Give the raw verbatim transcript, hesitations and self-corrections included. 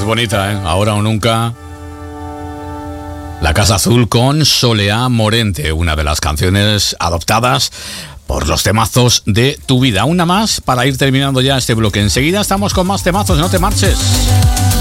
bonita, ¿eh? Ahora o nunca. La Casa Azul con Soleá Morente, una de las canciones adoptadas por los temazos de tu vida. Una más para ir terminando ya este bloque. Enseguida estamos con más temazos, no te marches.